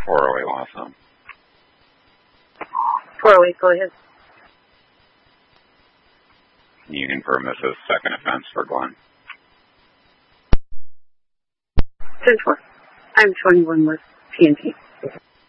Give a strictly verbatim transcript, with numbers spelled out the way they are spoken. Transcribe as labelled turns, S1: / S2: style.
S1: four oh eight Wausau.
S2: four oh eight, go ahead.
S1: You confirm this is second offense for Glenn.
S2: ten four. I'm twenty-one with P and T.